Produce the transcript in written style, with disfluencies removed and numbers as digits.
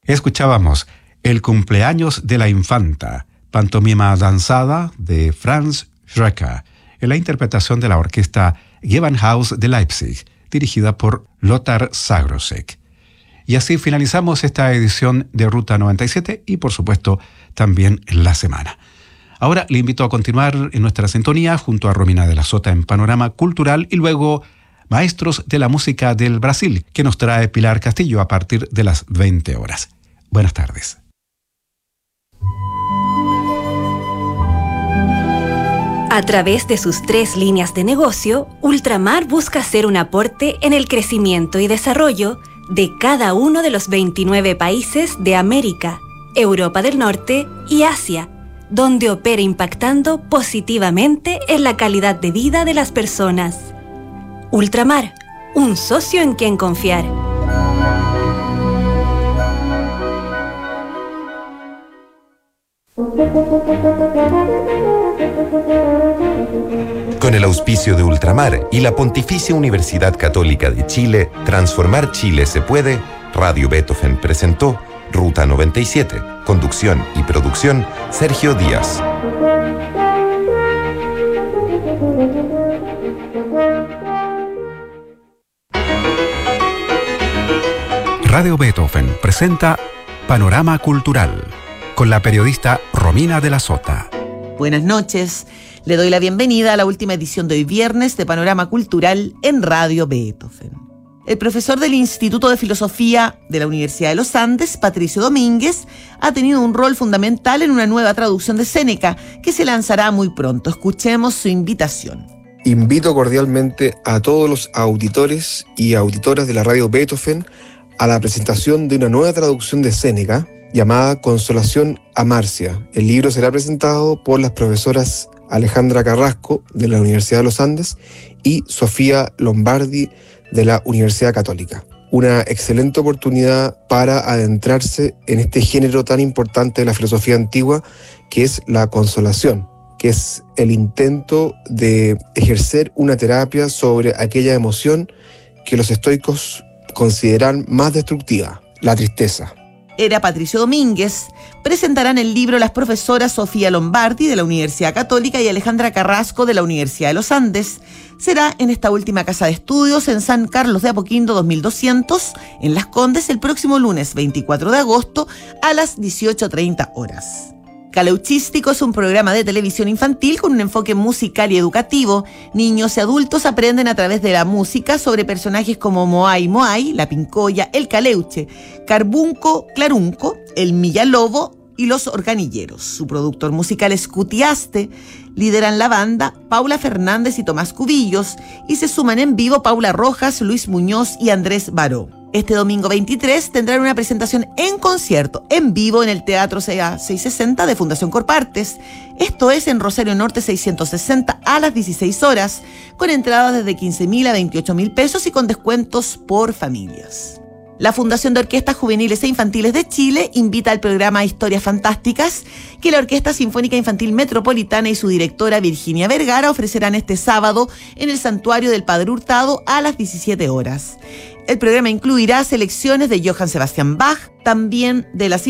Escuchábamos El cumpleaños de la infanta, pantomima danzada de Franz Schrecker, en la interpretación de la orquesta Gewandhaus de Leipzig, dirigida por Lothar Zagrossek. Y así finalizamos esta edición de Ruta 97 y, por supuesto, también la semana. Ahora le invito a continuar en nuestra sintonía junto a Romina de la Sota en Panorama Cultural y luego Maestros de la Música del Brasil, que nos trae Pilar Castillo a partir de las 20 horas. Buenas tardes. A través de sus 3 líneas de negocio, Ultramar busca hacer un aporte en el crecimiento y desarrollo de cada uno de los 29 países de América, Europa del Norte y Asia, donde opera impactando positivamente en la calidad de vida de las personas. Ultramar, un socio en quien confiar. Con el auspicio de Ultramar y la Pontificia Universidad Católica de Chile, Transformar Chile se puede, Radio Beethoven presentó Ruta 97, conducción y producción, Sergio Díaz. Radio Beethoven presenta Panorama Cultural, con la periodista Romina de la Sota. Buenas noches, le doy la bienvenida a la última edición de hoy viernes de Panorama Cultural en Radio Beethoven. El profesor del Instituto de Filosofía de la Universidad de los Andes, Patricio Domínguez, ha tenido un rol fundamental en una nueva traducción de Séneca que se lanzará muy pronto. Escuchemos su invitación. Invito cordialmente a todos los auditores y auditoras de la Radio Beethoven a la presentación de una nueva traducción de Séneca llamada Consolación a Marcia. El libro será presentado por las profesoras Alejandra Carrasco de la Universidad de los Andes y Sofía Lombardi de la Universidad Católica. Una excelente oportunidad para adentrarse en este género tan importante de la filosofía antigua que es la consolación, que es el intento de ejercer una terapia sobre aquella emoción que los estoicos consideran más destructiva, la tristeza. Era Patricio Domínguez. Presentarán el libro las profesoras Sofía Lombardi de la Universidad Católica y Alejandra Carrasco de la Universidad de los Andes. Será en esta última casa de estudios en San Carlos de Apoquindo 2200, en Las Condes, el próximo lunes 24 de agosto a las 18:30 horas. Caleuchístico es un programa de televisión infantil con un enfoque musical y educativo. Niños y adultos aprenden a través de la música sobre personajes como Moai Moai, la Pincoya, el Caleuche, Carbunco, Clarunco, el Millalobo y los Organilleros. Su productor musical es Cutiaste. Lideran la banda Paula Fernández y Tomás Cubillos y se suman en vivo Paula Rojas, Luis Muñoz y Andrés Baró. Este domingo 23 tendrán una presentación en concierto, en vivo, en el Teatro CA 660 de Fundación Corpartes. Esto es en Rosario Norte 660 a las 16 horas, con entradas desde 15.000 a 28.000 pesos y con descuentos por familias. La Fundación de Orquestas Juveniles e Infantiles de Chile invita al programa Historias Fantásticas que la Orquesta Sinfónica Infantil Metropolitana y su directora Virginia Vergara ofrecerán este sábado en el Santuario del Padre Hurtado a las 17 horas. El programa incluirá selecciones de Johann Sebastian Bach, también de la